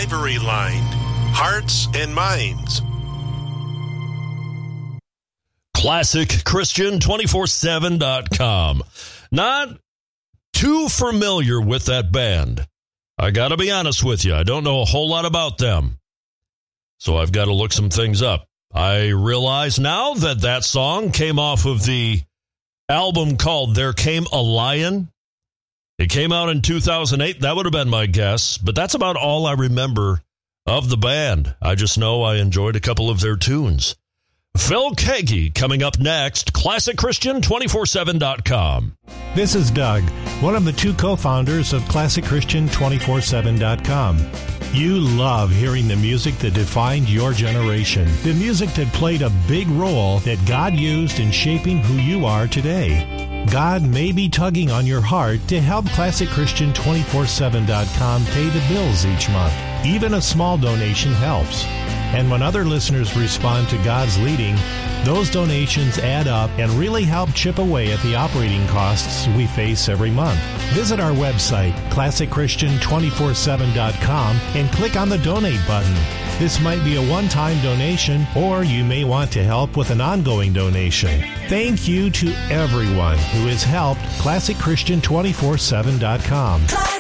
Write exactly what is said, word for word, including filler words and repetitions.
ivory-lined, hearts and minds. Classic Christian two forty-seven dot com. Not too familiar with that band. I got to be honest with you. I don't know a whole lot about them. So I've got to look some things up. I realize now that that song came off of the album called There Came a Lion. It came out in two thousand eight. That would have been my guess. But that's about all I remember of the band. I just know I enjoyed a couple of their tunes. Phil Keaggy coming up next. Classic Christian two forty-seven dot com. This is Doug, one of the two co-founders of Classic Christian two forty-seven dot com. You love hearing the music that defined your generation, the music that played a big role that God used in shaping who you are today. God may be tugging on your heart to help Classic Christian two forty-seven dot com pay the bills each month. Even a small donation helps. And when other listeners respond to God's leading, those donations add up and really help chip away at the operating costs we face every month. Visit our website, Classic Christian two forty-seven dot com, and click on the donate button. This might be a one-time donation, or you may want to help with an ongoing donation. Thank you to everyone who has helped Classic Christian two forty-seven dot com.